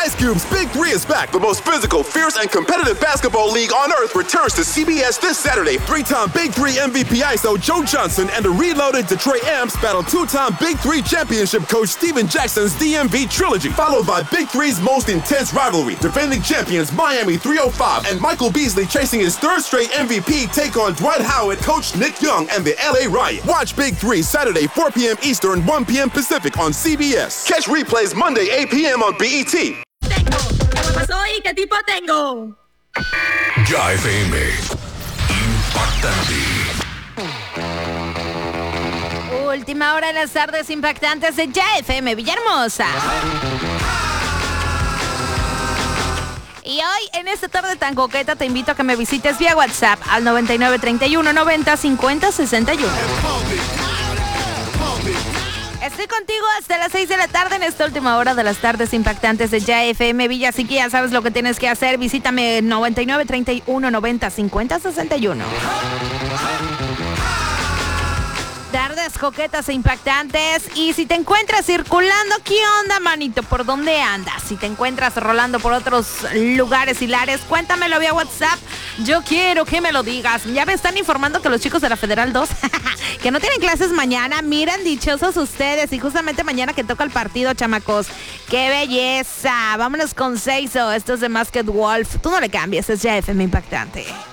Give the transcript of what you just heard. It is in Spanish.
Ice Cube's Big Three is back. The most physical, fierce, and competitive basketball league on earth returns to CBS this Saturday. Three-time Big Three MVP ISO Joe Johnson and the reloaded Detroit Amps battle two-time Big Three championship coach Steven Jackson's DMV trilogy, followed by Big Three's most intense rivalry. Defending champions Miami 305 and Michael Beasley chasing his third straight MVP take on Dwight Howard, coach Nick Young, and the LA Riot. Watch Big Three Saturday 4 p.m. Eastern, 1 p.m. Pacific on CBS. Catch replays Monday 8 p.m. on BET. Soy, ¿qué tipo tengo? Ya FM. Impactante. Última hora de las tardes impactantes de Ya FM Villahermosa. Y hoy, en esta tarde tan coqueta, te invito a que me visites vía WhatsApp al 99 31 90 50 61. Estoy contigo hasta las 6 de la tarde en esta última hora de las tardes impactantes de Ya FM Villa, así que ya sabes lo que tienes que hacer. Visítame 99 31 90 50 61. Tardes coquetas e impactantes. Y si te encuentras circulando, ¿qué onda, manito? ¿Por dónde andas? Si te encuentras rolando por otros lugares hilares, cuéntamelo vía WhatsApp. Yo quiero que me lo digas. Ya me están informando que los chicos de la Federal 2 que no tienen clases mañana. Miren, dichosos ustedes. Y justamente mañana que toca el partido, chamacos. ¡Qué belleza! Vámonos con Seiso. Esto es de Masked Wolf. Tú no le cambies, es Ya FM Impactante.